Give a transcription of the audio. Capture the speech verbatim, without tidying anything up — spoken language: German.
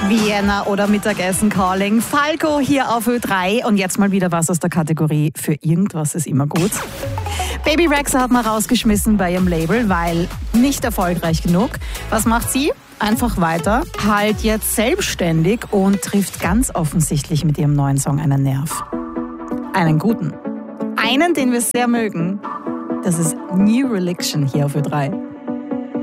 Vienna oder Mittagessen Calling. Falco hier auf Ö drei und jetzt mal wieder was aus der Kategorie für irgendwas ist immer gut. Baby Rexha hat mal rausgeschmissen bei ihrem Label, weil nicht erfolgreich genug. Was macht sie? Einfach weiter, halt jetzt selbstständig und trifft ganz offensichtlich mit ihrem neuen Song einen Nerv. Einen guten. Einen, den wir sehr mögen. Das ist New Religion hier auf Ö drei.